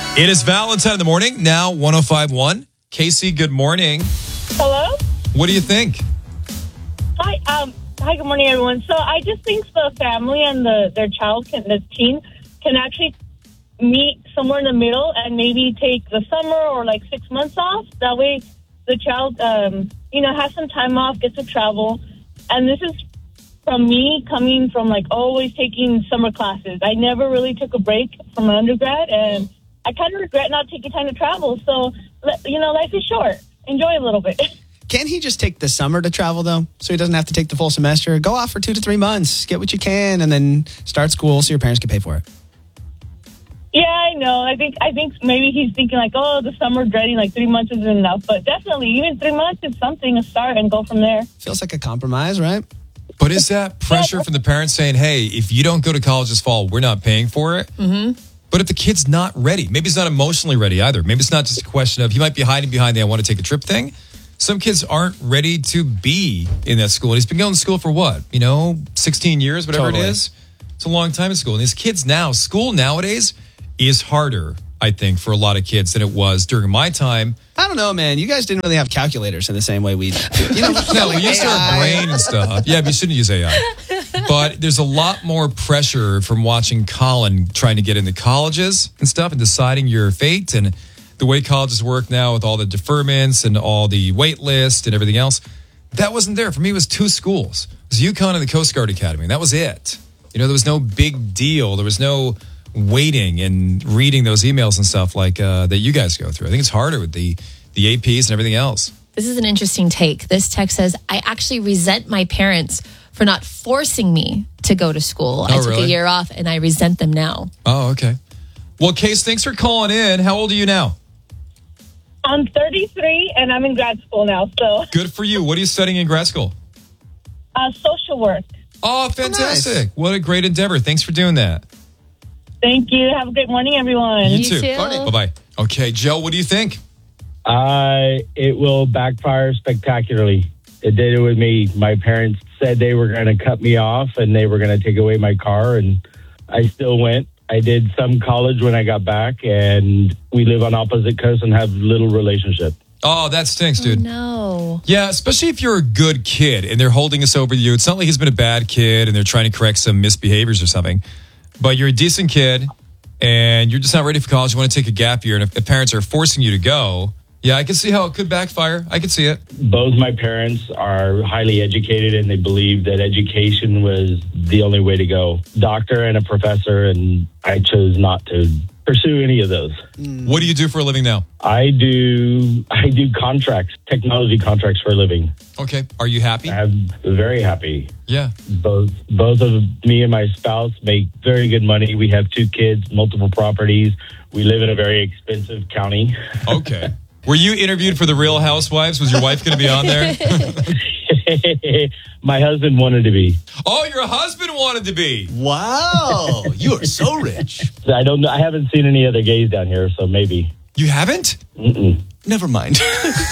It is Valentine in the morning, now 105.1. Casey, good morning. Hello? What do you think? Hi, good morning, everyone. So I just think the family and their child, the teen, can actually meet somewhere in the middle and maybe take the summer or like 6 months off. That way the child, has some time off, gets to travel. And this is from me coming from like always taking summer classes. I never really took a break from my undergrad, and I kind of regret not taking time to travel. So, life is short. Enjoy a little bit. Can't he just take the summer to travel, though? So he doesn't have to take the full semester? Go off for 2 to 3 months. Get what you can, and then start school so your parents can pay for it. Yeah, I know. I think maybe he's thinking like, oh, the summer dreading, like 3 months isn't enough. But definitely, even 3 months is something to start and go from there. Feels like a compromise, right? But is that pressure from the parents saying, hey, if you don't go to college this fall, we're not paying for it? Mm-hmm. But if the kid's not ready, maybe he's not emotionally ready either. Maybe it's not just a question of, he might be hiding behind the I want to take a trip thing. Some kids aren't ready to be in that school. And he's been going to school for what? 16 years, whatever Totally. it is. It's a long time in school. And these kids now, school nowadays is harder, I think, for a lot of kids than it was during my time. I don't know, man. You guys didn't really have calculators in the same way we do. No, we used our brain and stuff. Yeah, but you shouldn't use AI. But there's a lot more pressure from watching Colin trying to get into colleges and stuff and deciding your fate and the way colleges work now with all the deferments and all the wait list and everything else. That wasn't there. For me, it was 2 schools. It was UConn and the Coast Guard Academy. And that was it. There was no big deal. There was no waiting and reading those emails and stuff like that you guys go through. I think it's harder with the APs and everything else. This is an interesting take. This text says, I actually resent my parents for not forcing me to go to school. I took a year off and I resent them now. Oh, okay. Well, Case, thanks for calling in. How old are you now? I'm 33 and I'm in grad school now. So Good for you. What are you studying in grad school? social work. Oh, fantastic. Nice. What a great endeavor. Thanks for doing that. Thank you. Have a great morning, everyone. You You too. too. Bye-bye. Okay, Joe, what do you think? It will backfire spectacularly. It did it with me. My parents said they were going to cut me off and they were going to take away my car, and I still went. I did some college when I got back, and we live on opposite coasts and have little relationship. Oh, that stinks, dude. No. Yeah, especially if you're a good kid and they're holding this over you. It's not like he's been a bad kid and they're trying to correct some misbehaviors or something. But you're a decent kid and you're just not ready for college. You want to take a gap year. And if the parents are forcing you to go, yeah, I can see how it could backfire. I can see it. Both my parents are highly educated, and they believe that education was the only way to go. Doctor and a professor, and I chose not to pursue any of those. What do you do for a living now? I do contracts, technology contracts for a living. Okay. Are you happy? I'm very happy. Yeah. Both of me and my spouse make very good money. We have 2 kids, multiple properties. We live in a very expensive county. Okay. Were you interviewed for The Real Housewives? Was your wife going to be on there? My husband wanted to be. Oh, your husband wanted to be. Wow. You are so rich. I don't know. I haven't seen any other gays down here, so maybe. You haven't? Mm-mm. Never mind.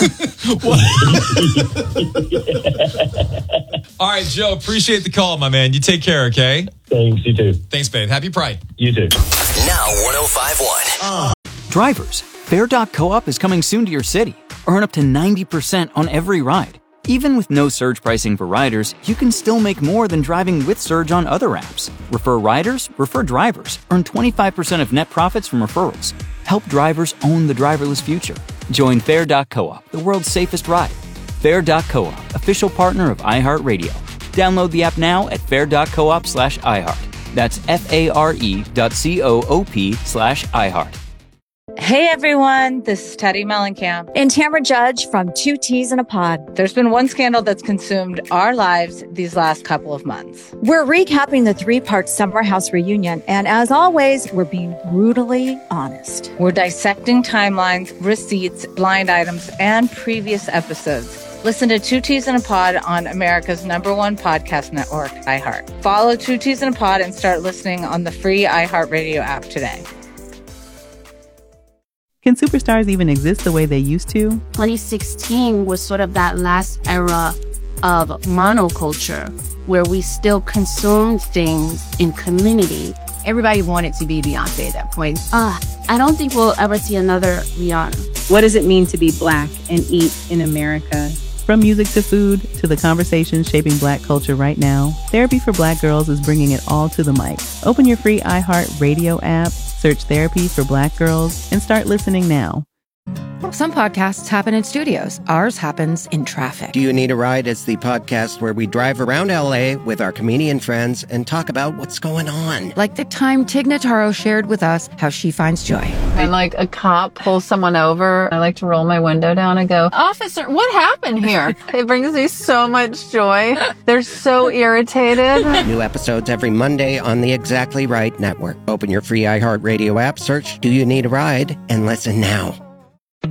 All right, Joe, appreciate the call, my man. You take care, okay? Thanks, you too. Thanks, babe. Happy Pride. You too. Now 105.1. Drivers, Fare.coop is coming soon to your city. Earn up to 90% on every ride. Even with no surge pricing for riders, you can still make more than driving with Surge on other apps. Refer riders, refer drivers. Earn 25% of net profits from referrals. Help drivers own the driverless future. Join Fare.coop, the world's safest ride. Fare.coop, official partner of iHeartRadio. Download the app now at fare.coop/iHeart. That's FARE.coop/iHeart. Hey everyone, this is Teddy Mellencamp and Tamara Judge from Two Teas in a Pod. There's been one scandal that's consumed our lives these last couple of months. We're recapping the 3-part Summer House reunion, and as always, we're being brutally honest. We're dissecting timelines, receipts, blind items, and previous episodes. Listen to Two Teas in a Pod on America's #1 podcast network, iHeart. Follow Two Teas in a Pod and start listening on the free iHeartRadio app today. Can superstars even exist the way they used to? 2016 was sort of that last era of monoculture where we still consumed things in community everybody wanted to be Beyonce at that point. I don't think we'll ever see another Rihanna. What does it mean to be Black and eat in America? From music to food to the conversations shaping Black culture right now, Therapy for Black Girls is bringing it all to the mic. Open your free iHeart Radio app, search Therapy for Black Girls, and start listening now. Some podcasts happen in studios. Ours happens in traffic. Do You Need a Ride is the podcast where we drive around LA with our comedian friends and talk about what's going on. Like the time Tig Notaro shared with us how she finds joy. When like a cop pulls someone over, I like to roll my window down and go, "Officer, what happened here?" It brings me so much joy. They're so irritated. New episodes every Monday on the Exactly Right Network. Open your free iHeartRadio app, search Do You Need a Ride, and listen now.